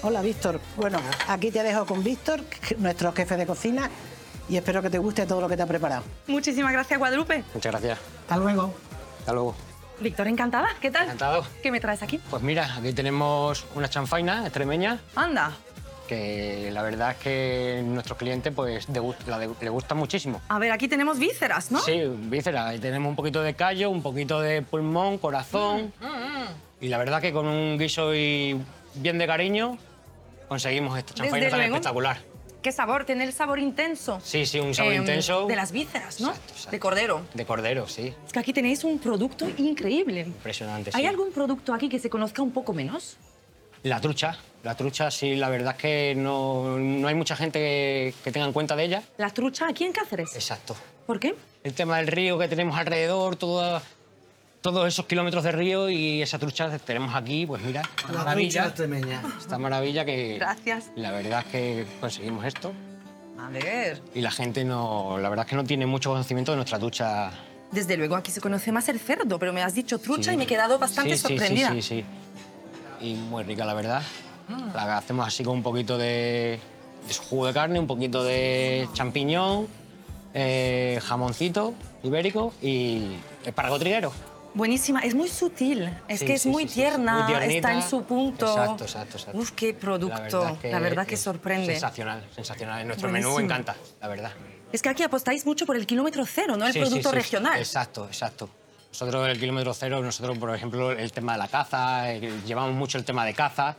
Hola, Víctor. Bueno, aquí te dejo con Víctor, nuestro jefe de cocina, y espero que te guste todo lo que te ha preparado. Muchísimas gracias, Guadalupe. Muchas gracias. Hasta luego. Hasta luego. Víctor, encantada. ¿Qué tal? Encantado. ¿Qué me traes aquí? Pues mira, aquí tenemos una chanfaina extremeña Anda. que la verdad es que nuestros clientes pues le gusta muchísimo. A ver, aquí tenemos vísceras, ¿no? Sí, vísceras. Ahí tenemos un poquito de callo, un poquito de pulmón, corazón. Y la verdad que con un guiso y bien de cariño conseguimos esta chanfaina tan espectacular. ¿Qué sabor? ¿Tiene el sabor intenso? Sí, sí, un sabor intenso. De las vísceras, ¿no? Exacto, exacto. De cordero. De cordero, sí. Es que aquí tenéis un producto increíble. Impresionante, ¿Hay sí. algún producto aquí que se conozca un poco menos? La trucha sí, la verdad es que no hay mucha gente que tenga en cuenta de ella. La trucha aquí en Cáceres. Exacto. ¿Por qué? El tema del río que tenemos alrededor, todos esos kilómetros de río y esa trucha que tenemos aquí, pues mira, esta maravilla. Esta maravilla que... Gracias. La verdad es que conseguimos esto A ver. y la gente la verdad es que no tiene mucho conocimiento de nuestra trucha. Desde luego aquí se conoce más el cerdo, pero me has dicho trucha Sí. y me he quedado bastante sorprendida. Sí. Y muy rica, la verdad. La hacemos así con un poquito de su jugo de carne, un poquito de champiñón, jamoncito ibérico y espárrago triguero. Buenísima, es muy sutil, es Sí, que es sí, muy sí, sí. tierna, Muy tiernita. está en su punto. Exacto. Uf, qué producto, la verdad que sorprende. Sensacional. En nuestro Buenísimo. menú encanta, la verdad. Es que aquí apostáis mucho por el kilómetro cero, ¿no? El producto regional. Exacto. Nosotros, el kilómetro cero, por ejemplo, el tema de la caza, llevamos mucho el tema de caza,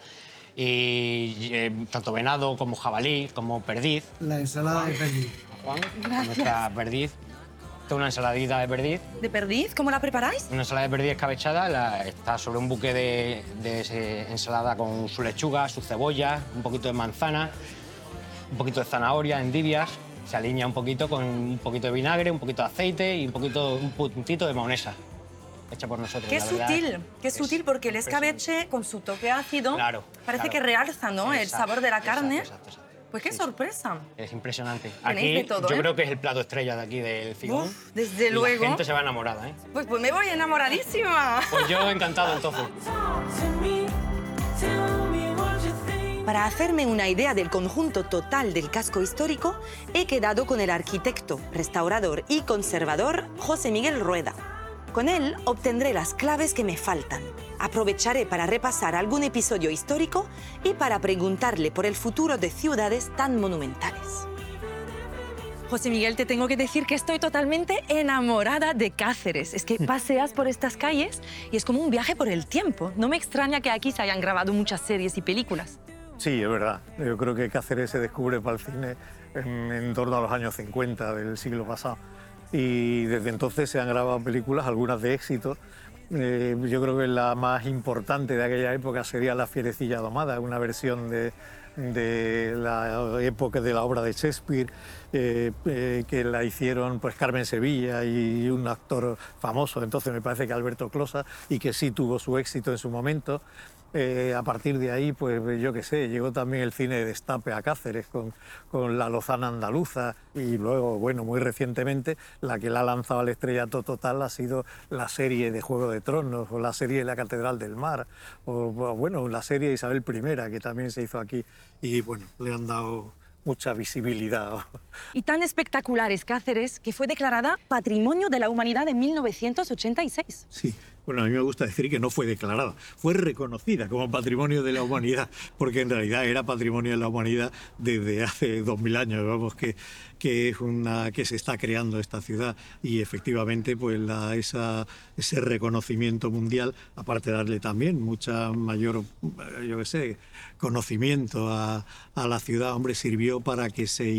y tanto venado como jabalí, como perdiz. La ensalada de perdiz. Juan, Gracias. nuestra perdiz. Esta es una ensaladita de perdiz. ¿De perdiz? ¿Cómo la preparáis? Una ensalada de perdiz escabechada, está sobre un buque de ensalada con su lechuga, su cebolla, un poquito de manzana, un poquito de zanahoria, endivias. Se alinea un poquito con un poquito de vinagre, un poquito de aceite y un puntito de mayonesa, hecha por nosotros. Qué la verdad. sutil, qué sutil, porque el impresionante. escabeche con su toque ácido Claro, parece claro. que realza, ¿no? El Exacto, sabor de la carne. exacto. Pues qué Sí. sorpresa. Es impresionante. Tenéis Aquí de todo, yo ¿eh? creo que es el plato estrella de aquí del Figón. Uf, desde y luego. La gente se va enamorada, ¿eh? Pues me voy enamoradísima. Pues yo encantado entonces. Para hacerme una idea del conjunto total del casco histórico, he quedado con el arquitecto, restaurador y conservador José Miguel Rueda. Con él obtendré las claves que me faltan. Aprovecharé para repasar algún episodio histórico y para preguntarle por el futuro de ciudades tan monumentales. José Miguel, te tengo que decir que estoy totalmente enamorada de Cáceres. Es que paseas por estas calles y es como un viaje por el tiempo. No me extraña que aquí se hayan grabado muchas series y películas. Sí, es verdad. Yo creo que Cáceres se descubre para el cine en torno a los años 50 del siglo pasado. Y desde entonces se han grabado películas, algunas de éxito. Yo creo que la más importante de aquella época sería La fierecilla domada, una versión de la época de la obra de Shakespeare, que la hicieron pues Carmen Sevilla y un actor famoso, entonces me parece que Alberto Closa, y que sí tuvo su éxito en su momento. A partir de ahí, pues yo qué sé, llegó también el cine de destape a Cáceres con La Lozana Andaluza, y luego, bueno, muy recientemente, la que la ha lanzado al estrellato total ha sido la serie de Juego de Tronos, o la serie de La Catedral del Mar, o bueno, la serie de Isabel I, que también se hizo aquí, y bueno, le han dado mucha visibilidad. Y tan espectacular es Cáceres que fue declarada Patrimonio de la Humanidad en 1986. Sí, bueno, a mí me gusta decir que no fue declarada, fue reconocida como Patrimonio de la Humanidad, porque en realidad era Patrimonio de la Humanidad desde hace 2000 años, vamos, que se está creando esta ciudad, y efectivamente pues ese reconocimiento mundial, aparte de darle también mucha mayor, yo qué sé, conocimiento a la ciudad, hombre, sirvió para que se